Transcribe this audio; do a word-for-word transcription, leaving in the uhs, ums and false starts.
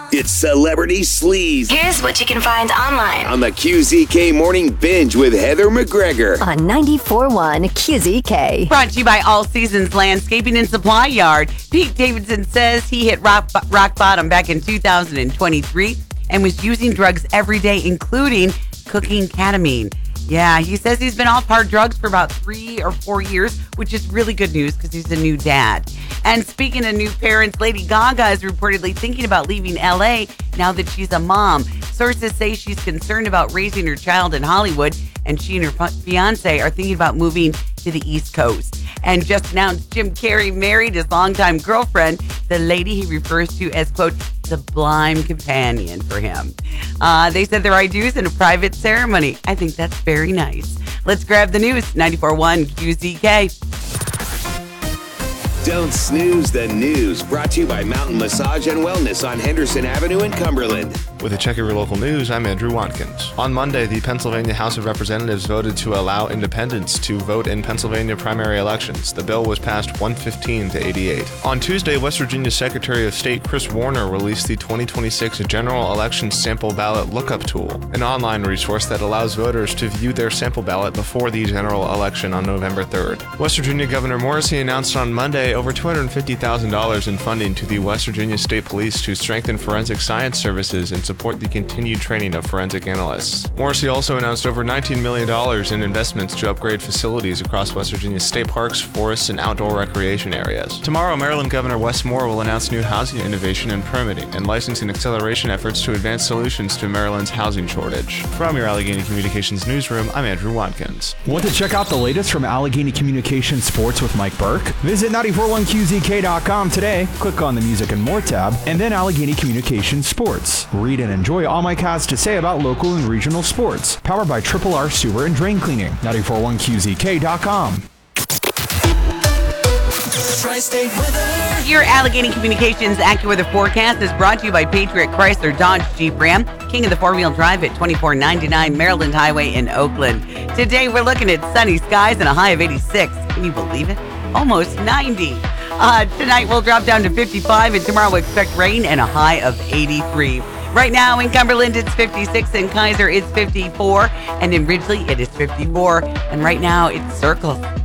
It's Celebrity Sleaze Here's what you can find online on the Q Z K Morning Binge with Heather McGregor on ninety-four point one Q Z K. Brought to you by All Seasons Landscaping and Supply Yard. Pete Davidson says he hit rock, rock bottom back in two thousand twenty-three and was using drugs every day, including cooking ketamine. Yeah, he says he's been off hard drugs for about three or four years, which is really good news because he's a new dad. And speaking of new parents, Lady Gaga is reportedly thinking about leaving L A now that she's a mom. Sources say she's concerned about raising her child in Hollywood, and she and her fiance are thinking about moving to the East Coast. And just announced Jim Carrey married his longtime girlfriend, the lady he refers to as, quote, sublime companion for him. Uh, they said their I do's in a private ceremony. I think that's very nice. Let's grab the news. ninety-four point one Q Z K. Don't snooze the news. Brought to you by Mountain Massage and Wellness on Henderson Avenue in Cumberland. With a check of your local news, I'm Andrew Watkins. On Monday, the Pennsylvania House of Representatives voted to allow independents to vote in Pennsylvania primary elections. The bill was passed one fifteen to eighty-eight. On Tuesday, West Virginia Secretary of State Chris Warner released the twenty twenty-six General Election Sample Ballot Lookup Tool, an online resource that allows voters to view their sample ballot before the general election on November third. West Virginia Governor Morrisey announced on Monday over two hundred fifty thousand dollars in funding to the West Virginia State Police to strengthen forensic science services and support the continued training of forensic analysts. Morrissey also announced over nineteen million dollars in investments to upgrade facilities across West Virginia's state parks, forests, and outdoor recreation areas. Tomorrow, Maryland Governor Wes Moore will announce new housing innovation and permitting and licensing acceleration efforts to advance solutions to Maryland's housing shortage. From your Allegheny Communications newsroom, I'm Andrew Watkins. Want to check out the latest from Allegheny Communications Sports with Mike Burke? Visit ninety-four point one Q Z K dot com today, click on the Music and More tab, and then Allegheny Communications Sports. Read and enjoy all Mike has to say about local and regional sports. Powered by Triple R Sewer and Drain Cleaning. ninety-four point one Q Z K dot com. Your Allegheny Communications AccuWeather forecast is brought to you by Patriot Chrysler Dodge Jeep Ram, king of the four-wheel drive at twenty-four ninety-nine Maryland Highway in Oakland. Today we're looking at sunny skies and a high of eighty-six. Can you believe it? Almost ninety. Uh, tonight we'll drop down to fifty-five, and tomorrow we'll expect rain and a high of eighty-three. Right now in Cumberland it's fifty-six, in Kaiser it's fifty-four, and in Ridgely it is fifty-four. And right now it's Circle